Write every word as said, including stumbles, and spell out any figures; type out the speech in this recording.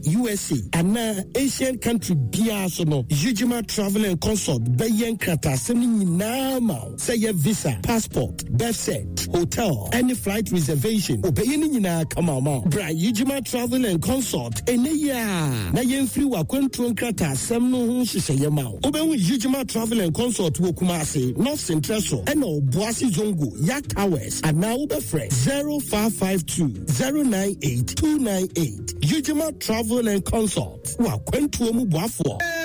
U S A ana Asian country bia so no Ujima Travel and Consult beyen krata semi nyinaa say your visa, passport, birth cert, hotel, any flight reservation obeyeni nyinaa kama ma bra Ujima Travel and Consult ene ya na yemfiri wa kwentro krata asem no ho hyehyeye ma obehu Ujima Travel and Consult wo Kumasi North Central so ena Obuasi Zongo Yak Towers ana ube fresh zero five five two zero nine eight two nine eight Ujima Travel and Consult wa kwentro mu boafo